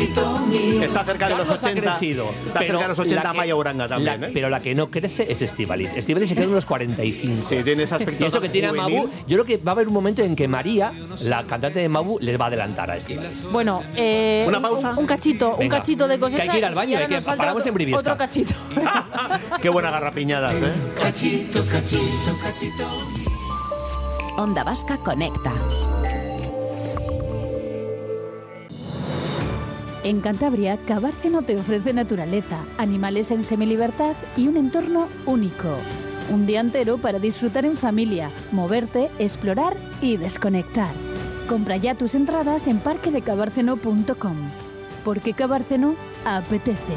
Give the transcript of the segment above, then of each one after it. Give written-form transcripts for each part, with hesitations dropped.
cachito mío. Está cerca de los Carlos 80. ha crecido, Está cerca de los 80 Maya Uranga también, Pero la que no crece es Estíbaliz. Estíbaliz se queda en unos 45. Sí, tiene ese aspecto. Y eso que tiene a Mabu, yo creo que va a haber un momento en que María, la cantante de Mabu, les va a adelantar a Estíbaliz. Bueno, ¿Una pausa? un cachito de cosecha. Que hay que ir al baño, y ahora que nos falta paramos en Briviesca. Otro cachito. Qué buena garrapiñadas, ¿eh? Cachito, cachito, cachito. Onda Vasca Conecta. En Cantabria, Cabárceno te ofrece naturaleza, animales en semilibertad y un entorno único. Un día entero para disfrutar en familia, moverte, explorar y desconectar. Compra ya tus entradas en parquedecabárceno.com. Porque Cabárceno apetece.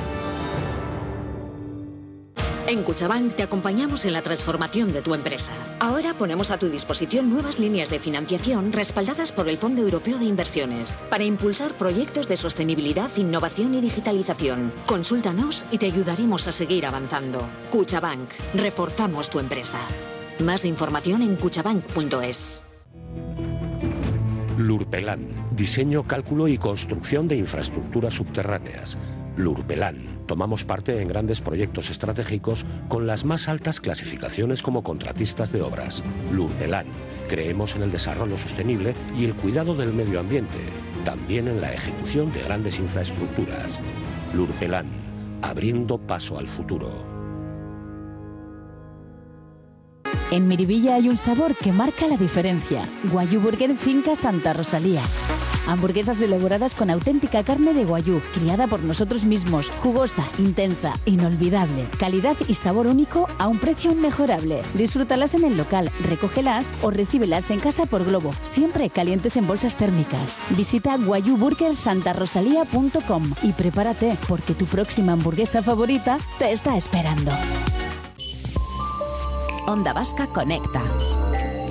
En Cuchabank te acompañamos en la transformación de tu empresa. Ahora ponemos a tu disposición nuevas líneas de financiación respaldadas por el Fondo Europeo de Inversiones para impulsar proyectos de sostenibilidad, innovación y digitalización. Consúltanos y te ayudaremos a seguir avanzando. Cuchabank. Reforzamos tu empresa. Más información en cuchabank.es. Lurpelán. Diseño, cálculo y construcción de infraestructuras subterráneas. Lurpelán. Tomamos parte en grandes proyectos estratégicos con las más altas clasificaciones como contratistas de obras. Lurpelán. Creemos en el desarrollo sostenible y el cuidado del medio ambiente, también en la ejecución de grandes infraestructuras. Lurpelán. Abriendo paso al futuro. En Miribilla hay un sabor que marca la diferencia. Guayú Burger Finca Santa Rosalía. Hamburguesas elaboradas con auténtica carne de guayú, criada por nosotros mismos, jugosa, intensa, inolvidable. Calidad y sabor único a un precio inmejorable. Disfrútalas en el local, recógelas o recíbelas en casa por globo, siempre calientes en bolsas térmicas. Visita guayuburgersantarosalía.com y prepárate porque tu próxima hamburguesa favorita te está esperando. Onda Vasca Conecta.